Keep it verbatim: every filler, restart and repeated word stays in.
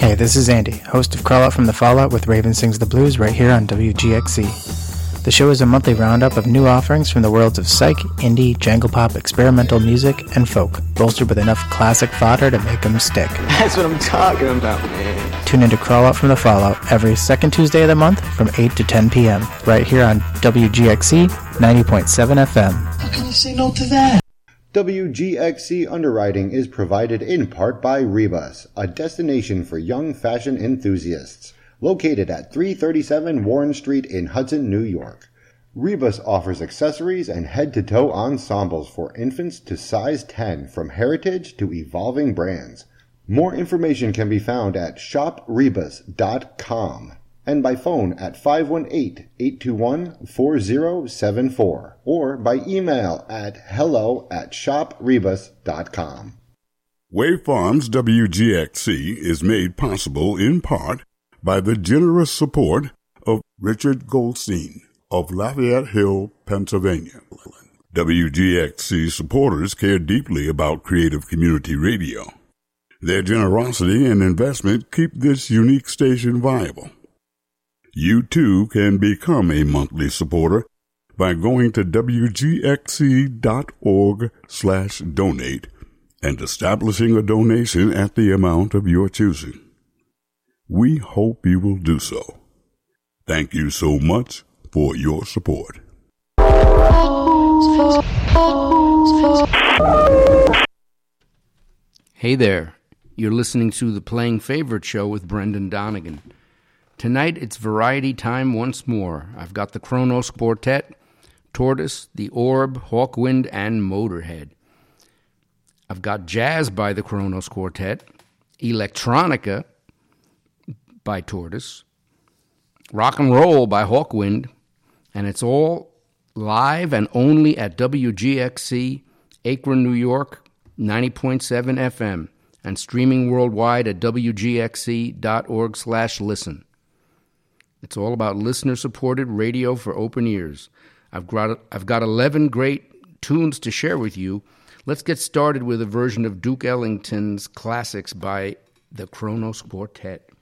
Hey, this is Andy, host of Crawl Out from the Fallout with Raven Sings the Blues right here on W G X C. The show is a monthly roundup of new offerings from the worlds of psych, indie, jangle pop, experimental music, and folk, bolstered with enough classic fodder to make them stick. That's what I'm talking about, man. Tune in to Crawl Out from the Fallout every second Tuesday of the month from eight to ten p.m. right here on W G X C ninety point seven F M. How can you say no to that? W G X C underwriting is provided in part by Rebus, a destination for young fashion enthusiasts, located at three thirty-seven Warren Street in Hudson, New York. Rebus offers accessories and head-to-toe ensembles for infants to size ten, from heritage to evolving brands. More information can be found at shop rebus dot com and by phone at five one eight, eight two one, four zero seven four or by email at hello at shop rebus dot com. Wave Farms W G X C is made possible in part by the generous support of Richard Goldstein of Lafayette Hill, Pennsylvania. W G X C supporters care deeply about Creative Community Radio. Their generosity and investment keep this unique station viable. You too can become a monthly supporter by going to W G X C dot org slash donate and establishing a donation at the amount of your choosing. We hope you will do so. Thank you so much for your support. Hey there. You're listening to the Playing Favorite Show with Brendan Donegan. Tonight, it's variety time once more. I've got the Kronos Quartet, Tortoise, The Orb, Hawkwind, and Motorhead. I've got jazz by the Kronos Quartet, electronica by Tortoise, rock and roll by Hawkwind, and it's all live and only at W G X C, Akron, New York, ninety point seven F M, and streaming worldwide at W G X C dot org slash listen. It's all about listener-supported radio for open ears. I've got I've got eleven great tunes to share with you. Let's get started with a version of Duke Ellington's classics by the Kronos Quartet.